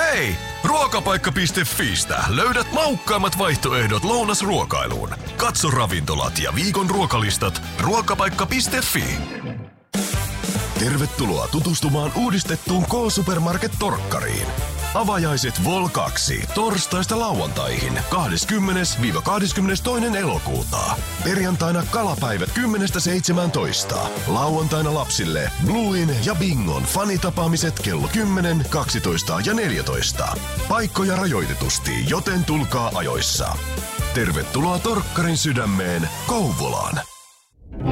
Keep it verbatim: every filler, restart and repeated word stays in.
Hei! Ruokapaikka piste fiistä löydät maukkaammat vaihtoehdot lounasruokailuun. Katso ravintolat ja viikon ruokalistat ruokapaikka piste fi. Tervetuloa tutustumaan uudistettuun K-Supermarket Torkkariin. Avajaiset Vol kaksi torstaista lauantaihin kahdeskymmenes kahdeskymmenestoinen elokuuta. Perjantaina kalapäivät kymmenestä seitsemääntoista. Lauantaina lapsille Bluin ja Bingon fanitapaamiset kello kymmenen, kaksitoista ja neljätoista. Paikkoja rajoitetusti, joten tulkaa ajoissa. Tervetuloa Torkkarin sydämeen Kouvolaan.